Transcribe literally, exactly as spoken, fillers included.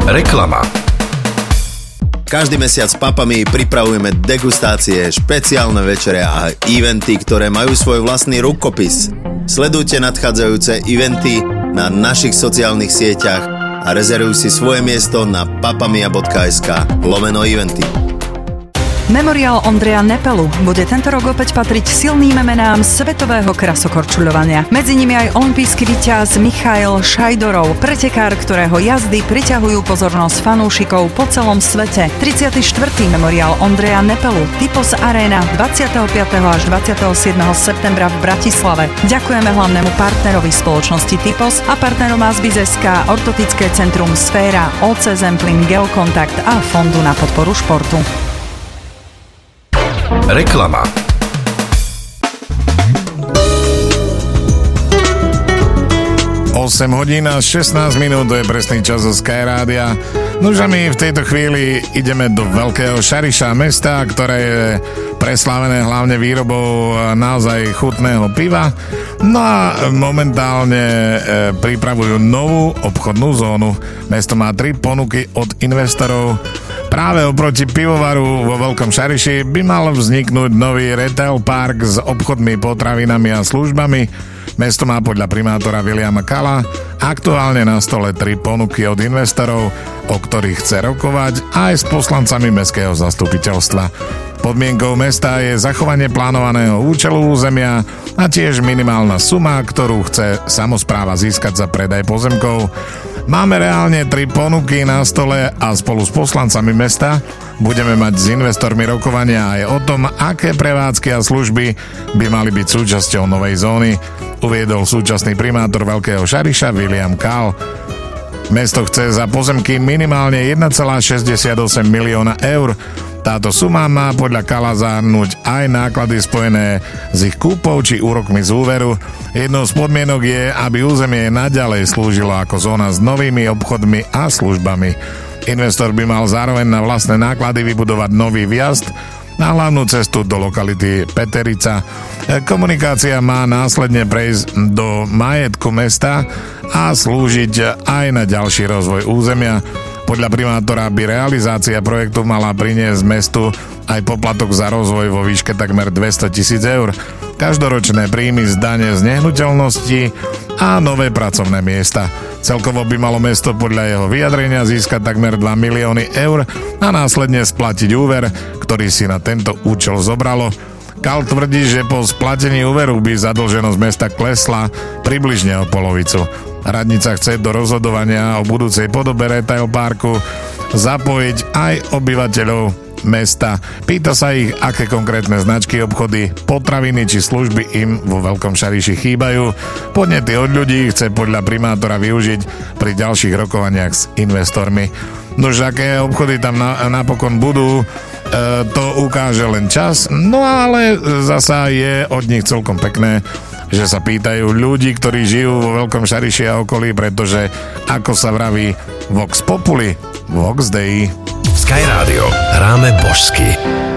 Reklama. Každý mesiac s papami pripravujeme degustácie, špeciálne večere a eventy, ktoré majú svoj vlastný rukopis. Sledujte nadchádzajúce eventy na našich sociálnych sieťach a rezervuj si svoje miesto na papamia.sk lomeno eventy. Memoriál Ondreja Nepelu bude tento rok opäť patriť silným menám svetového krasokorčuľovania. Medzi nimi aj olympijský víťaz Michail Šajdorov, pretekár, ktorého jazdy priťahujú pozornosť fanúšikov po celom svete. tridsiaty štvrtý Memoriál Ondreja Nepelu, Typos Arena, dvadsiateho piateho až dvadsiateho siedmeho septembra v Bratislave. Ďakujeme hlavnému partnerovi spoločnosti Typos a partnerom Asbis.sk, Ortotické centrum Sféra, ó cé Zemplín, Geokontakt a Fondu na podporu športu. Reklama. osem hodín a šestnásť minút, to je presný čas zo Sky Rádia. Nože my v tejto chvíli ideme do Veľkého Šariša, mesta, ktoré je preslávené hlavne výrobou naozaj chutného piva. No a momentálne e, pripravujú novú obchodnú zónu. Mesto má tri ponuky od investorov. Práve oproti pivovaru vo Veľkom Šariši by mal vzniknúť nový retail park s obchodmi, potravinami a službami. Mesto má podľa primátora Williama Kalla aktuálne na stole tri ponuky od investorov, o ktorých chce rokovať aj s poslancami mestského zastupiteľstva. Podmienkou mesta je zachovanie plánovaného účelu územia a tiež minimálna suma, ktorú chce samospráva získať za predaj pozemkov. Máme reálne tri ponuky na stole a spolu s poslancami mesta budeme mať s investormi rokovania aj o tom, aké prevádzky a služby by mali byť súčasťou novej zóny, uviedol súčasný primátor Veľkého Šariša William Kalla. Mesto chce za pozemky minimálne jeden celá šesťdesiatosem milióna eur. Táto suma má podľa Kalla zahrnúť aj náklady spojené s ich kúpou či úrokmi z úveru. Jednou z podmienok je, aby územie naďalej slúžilo ako zóna s novými obchodmi a službami. Investor by mal zároveň na vlastné náklady vybudovať nový vjazd na hlavnú cestu do lokality Peterica. Komunikácia má následne prejsť do majetku mesta a slúžiť aj na ďalší rozvoj územia. Podľa primátora by realizácia projektu mala priniesť mestu aj poplatok za rozvoj vo výške takmer dvestotisíc eur, každoročné príjmy z dane z nehnuteľnosti a nové pracovné miesta. Celkovo by malo mesto podľa jeho vyjadrenia získať takmer dva milióny eur a následne splatiť úver, ktorý si na tento účel zobralo. Kalla tvrdí, že po splatení úveru by zadlženosť mesta klesla približne o polovicu. Radnica chce do rozhodovania o budúcej podobe retail parku zapojiť aj obyvateľov mesta. Pýta sa ich, aké konkrétne značky, obchody, potraviny či služby im vo Veľkom Šariši chýbajú. Podnety od ľudí chce podľa primátora využiť pri ďalších rokovaniach s investormi. Nož aké obchody tam na, napokon budú, e, to ukáže len čas, no ale zasa je od nich celkom pekné, že sa pýtajú ľudí, ktorí žijú vo Veľkom Šariši a okolí, pretože, ako sa vraví, Vox Populi, Vox Dei. Sky Rádio. Hráme božsky.